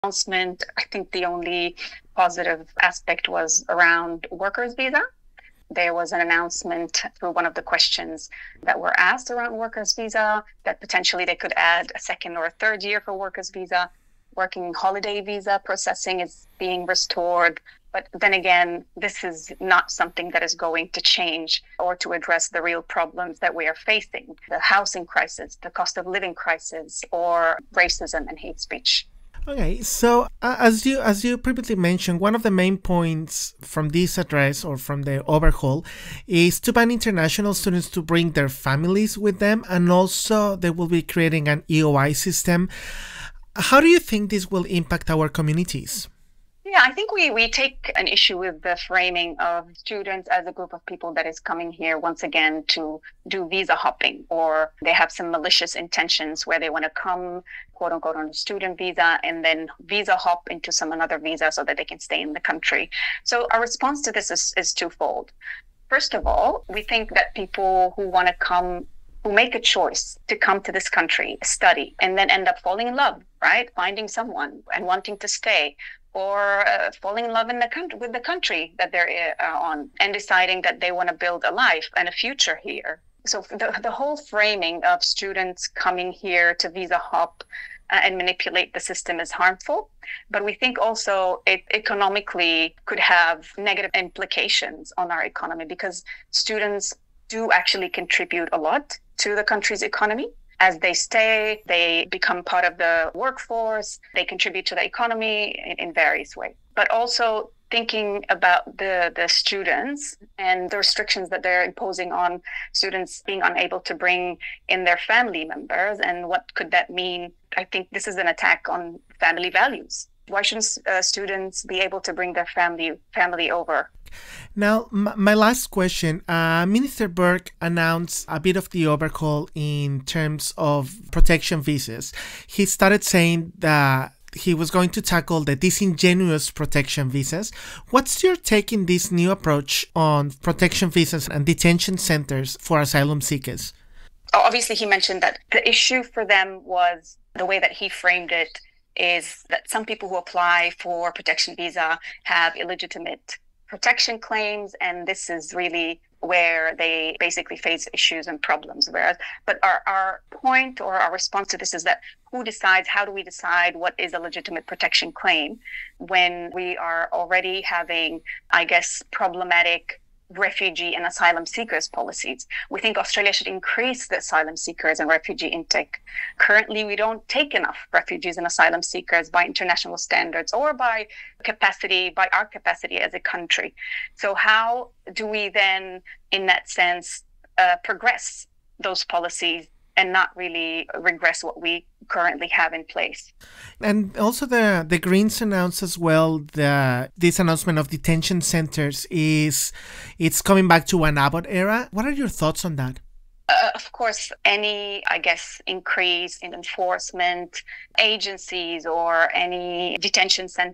announcement, I think the only positive aspect was around workers' visa. There was an announcement through one of the questions that were asked around workers' visa that potentially they could add a second or a third year for workers' visa. Working holiday visa processing is being restored. But then again, this is not something that is going to change or to address the real problems that we are facing: the housing crisis, the cost of living crisis, or racism and hate speech. Okay, so as you previously mentioned, one of the main points from this address or from the overhaul is to ban international students to bring their families with them, and also they will be creating an EOI system. How do you think this will impact our communities? Yeah, I think we take an issue with the framing of students as a group of people that is coming here once again to do visa hopping, or they have some malicious intentions where they want to come, quote unquote, on a student visa and then visa hop into some another visa so that they can stay in the country. So our response to this is twofold. First of all, we think that people who want to come, who make a choice to come to this country, study, and then end up falling in love, right? Finding someone and wanting to stay, or falling in love with the country that they're on, and deciding that they want to build a life and a future here. So the whole framing of students coming here to visa hop and manipulate the system is harmful. But we think also it economically could have negative implications on our economy, because students do actually contribute a lot to the country's economy. As they stay, they become part of the workforce, they contribute to the economy in various ways. But also thinking about the students and the restrictions that they're imposing on students being unable to bring in their family members, and what could that mean? I think this is an attack on family values. Why shouldn't students be able to bring their family over? Now, my last question. Minister Burke announced a bit of the overhaul in terms of protection visas. He started saying that he was going to tackle the disingenuous protection visas. What's your take in this new approach on protection visas and detention centers for asylum seekers? Obviously, he mentioned that the issue for them was the way that he framed it is that some people who apply for protection visa have illegitimate protection claims, and this is really where they basically face issues and problems. But our point or our response to this is that who decides, how do we decide what is a legitimate protection claim when we are already having, I guess, problematic refugee and asylum seekers policies? We think Australia should increase the asylum seekers and refugee intake. Currently, we don't take enough refugees and asylum seekers by international standards or by our capacity as a country. So how do we then, in that sense, progress those policies and not really regress what we currently have in place? And also the Greens announced as well that this announcement of detention centers it's coming back to an Abbott era. What are your thoughts on that? Of course, any, I guess, increase in enforcement agencies or any detention centers